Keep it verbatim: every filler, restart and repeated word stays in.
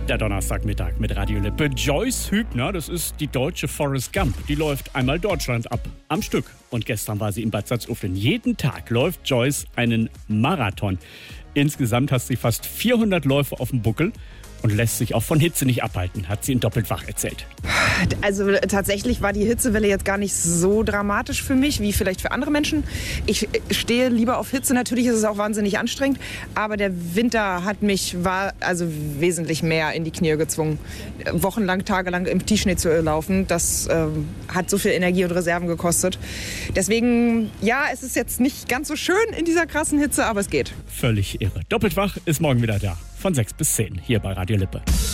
Der Donnerstagmittag mit Radio Lippe. Joyce Hübner, das ist die deutsche Forrest Gump. Die läuft einmal Deutschland ab, am Stück. Und gestern war sie in Bad Salzuflen. Jeden Tag läuft Joyce einen Marathon. Insgesamt hat sie fast vierhundert Läufe auf dem Buckel und lässt sich auch von Hitze nicht abhalten, hat sie in Doppeltwach erzählt. Also tatsächlich war die Hitzewelle jetzt gar nicht so dramatisch für mich, wie vielleicht für andere Menschen. Ich stehe lieber auf Hitze, natürlich ist es auch wahnsinnig anstrengend, aber der Winter hat mich war also wesentlich mehr in die Knie gezwungen. Wochenlang, tagelang im Tiefschnee zu laufen, das ähm, hat so viel Energie und Reserven gekostet. Deswegen, ja, es ist jetzt nicht ganz so schön in dieser krassen Hitze, aber es geht. Völlig irre. Doppeltwach ist morgen wieder da, von sechs bis zehn, hier bei Radio Lippe.